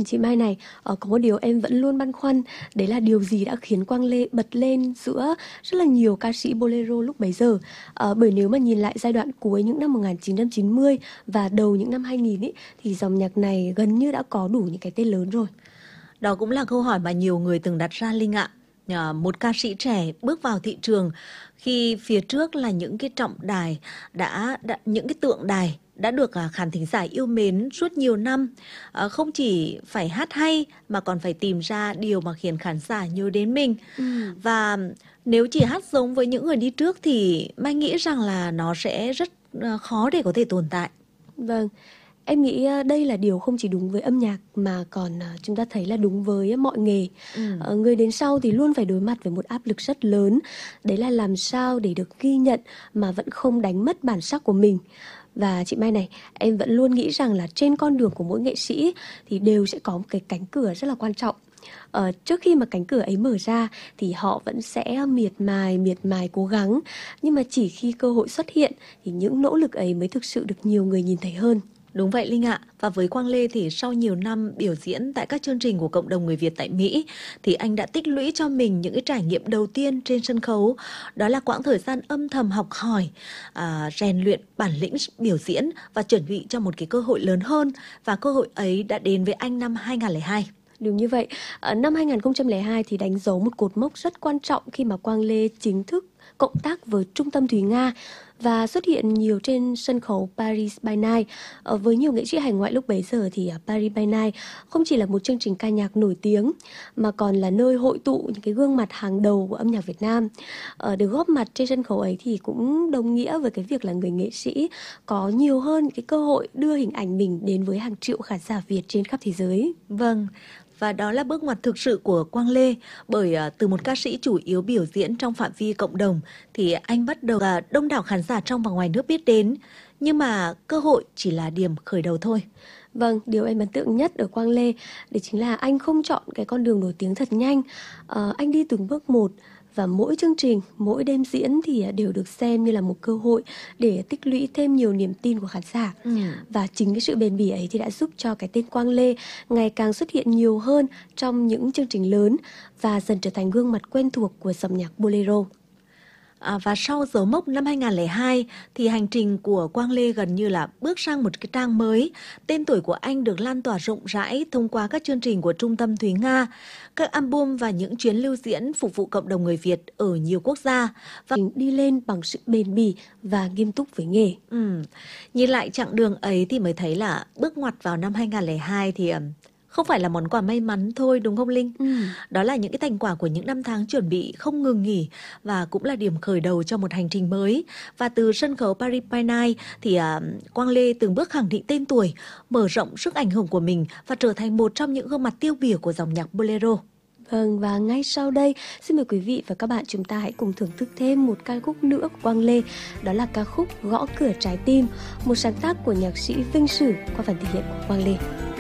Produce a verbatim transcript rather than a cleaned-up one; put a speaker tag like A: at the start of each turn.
A: chị Mai này, ờ, có một điều em vẫn luôn băn khoăn, đấy là điều gì đã khiến Quang Lê bật lên giữa rất là nhiều ca sĩ bolero lúc bấy giờ. Ờ, bởi nếu mà nhìn lại giai đoạn cuối những năm một nghìn chín trăm chín mươi và đầu những năm hai nghìn ý, thì dòng nhạc này gần như đã có đủ những cái tên lớn rồi.
B: Đó cũng là câu hỏi mà nhiều người từng đặt ra, Linh ạ. À, một ca sĩ trẻ bước vào thị trường khi phía trước là những cái trọng đài đã, đã những cái tượng đài đã được à, khán thính giả yêu mến suốt nhiều năm. À, không chỉ phải hát hay mà còn phải tìm ra điều mà khiến khán giả nhớ đến mình.
A: Ừ.
B: Và nếu chỉ hát giống với những người đi trước thì Mai nghĩ rằng là nó sẽ rất à, khó để có thể tồn tại.
A: Vâng. Em nghĩ đây là điều không chỉ đúng với âm nhạc mà còn chúng ta thấy là đúng với mọi nghề. Ừ. Người đến sau thì luôn phải đối mặt với một áp lực rất lớn. Đấy là làm sao để được ghi nhận mà vẫn không đánh mất bản sắc của mình. Và chị Mai này, em vẫn luôn nghĩ rằng là trên con đường của mỗi nghệ sĩ thì đều sẽ có một cái cánh cửa rất là quan trọng. Ờ, trước khi mà cánh cửa ấy mở ra thì họ vẫn sẽ miệt mài, miệt mài cố gắng. Nhưng mà chỉ khi cơ hội xuất hiện thì những nỗ lực ấy mới thực sự được nhiều người nhìn thấy hơn.
B: Đúng vậy Linh ạ. Và với Quang Lê thì sau nhiều năm biểu diễn tại các chương trình của cộng đồng người Việt tại Mỹ thì anh đã tích lũy cho mình những cái trải nghiệm đầu tiên trên sân khấu. Đó là quãng thời gian âm thầm học hỏi, à, rèn luyện bản lĩnh biểu diễn và chuẩn bị cho một cái cơ hội lớn hơn. Và cơ hội ấy đã đến với anh năm hai nghìn không trăm lẻ hai.
A: Đúng như vậy, ở năm hai nghìn không trăm lẻ hai thì đánh dấu một cột mốc rất quan trọng khi mà Quang Lê chính thức cộng tác với Trung tâm Thúy Nga và xuất hiện nhiều trên sân khấu Paris by Night. Ở với nhiều nghệ sĩ hải ngoại lúc bấy giờ thì Paris by Night không chỉ là một chương trình ca nhạc nổi tiếng mà còn là nơi hội tụ những cái gương mặt hàng đầu của âm nhạc Việt Nam. Ở được góp mặt trên sân khấu ấy thì cũng đồng nghĩa với cái việc là người nghệ sĩ có nhiều hơn cái cơ hội đưa hình ảnh mình đến với hàng triệu khán giả Việt trên khắp thế giới.
B: Vâng. Và đó là bước ngoặt thực sự của Quang Lê, bởi uh, từ một ca sĩ chủ yếu biểu diễn trong phạm vi cộng đồng thì anh bắt đầu uh, đông đảo khán giả trong và ngoài nước biết đến. Nhưng mà cơ hội chỉ là điểm khởi đầu thôi.
A: Vâng, điều em ấn tượng nhất ở Quang Lê đấy chính là anh không chọn cái con đường nổi tiếng thật nhanh. uh, Anh đi từng bước một. Và mỗi chương trình, mỗi đêm diễn thì đều được xem như là một cơ hội để tích lũy thêm nhiều niềm tin của khán giả. Ừ. Và chính cái sự bền bỉ ấy thì đã giúp cho cái tên Quang Lê ngày càng xuất hiện nhiều hơn trong những chương trình lớn và dần trở thành gương mặt quen thuộc của dòng nhạc bolero.
B: À, và sau dấu mốc năm hai nghìn không trăm lẻ hai thì hành trình của Quang Lê gần như là bước sang một cái trang mới. Tên tuổi của anh được lan tỏa rộng rãi thông qua các chương trình của Trung tâm Thúy Nga, các album và những chuyến lưu diễn phục vụ cộng đồng người Việt ở nhiều quốc gia.
A: Và đi lên bằng sự bền bỉ và nghiêm túc với nghề.
B: Ừ. Nhìn lại chặng đường ấy thì mới thấy là bước ngoặt vào năm hai nghìn không trăm lẻ hai thì không phải là món quà may mắn thôi, đúng không Linh? Ừ. Đó là những cái thành quả của những năm tháng chuẩn bị không ngừng nghỉ và cũng là điểm khởi đầu cho một hành trình mới. Và từ sân khấu Paris by Night thì uh, Quang Lê từng bước khẳng định tên tuổi, mở rộng sức ảnh hưởng của mình và trở thành một trong những gương mặt tiêu biểu của dòng nhạc bolero.
A: Vâng, và ngay sau đây, xin mời quý vị và các bạn chúng ta hãy cùng thưởng thức thêm một ca khúc nữa của Quang Lê. Đó là ca khúc Gõ Cửa Trái Tim, một sáng tác của nhạc sĩ Vinh Sử qua phần thể hiện của Quang Lê.